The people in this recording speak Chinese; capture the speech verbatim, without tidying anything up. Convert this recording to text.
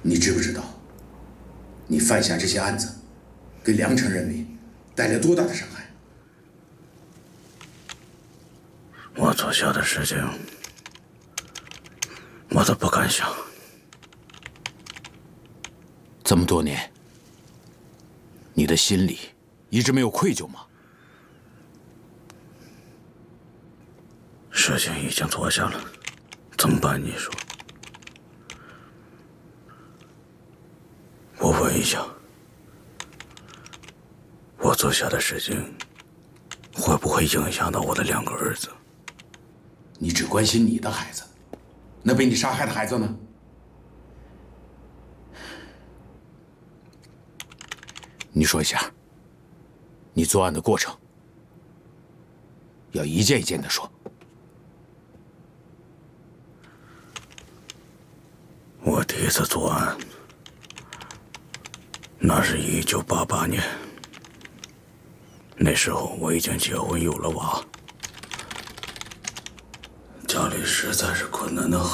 你知不知道，你犯下这些案子，给良城人民带来多大的伤害？ 我做下的事情，我都不敢想。 这么多年，你的心里一直没有愧疚吗？ 事情已经做下了，怎么办？你说？我问一下，我做下的事情会不会影响到我的两个儿子？ 你只关心你的孩子，那被你杀害的孩子呢？ 你说一下，你作案的过程，要一件一件的说。 我第一次作案，那是一九八八年，那时候我已经结婚有了娃，家里实在是困难的很。